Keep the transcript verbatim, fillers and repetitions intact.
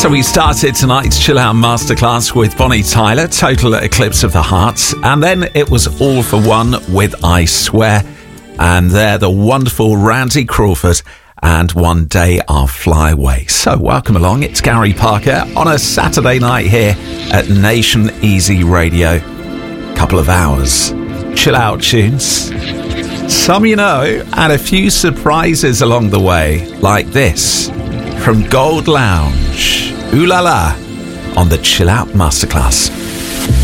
So we started tonight's Chill Out Masterclass with Bonnie Tyler, Total Eclipse of the Heart, and then it was All for One with I Swear, and they're the wonderful Randy Crawford and One Day I'll Fly Away. So welcome along, it's Gary Parker on a Saturday night here at Nation Easy Radio. Couple of hours, chill out tunes, some you know, and a few surprises along the way, like this from Gold Lounge. Ooh La La on the Chill Out Masterclass.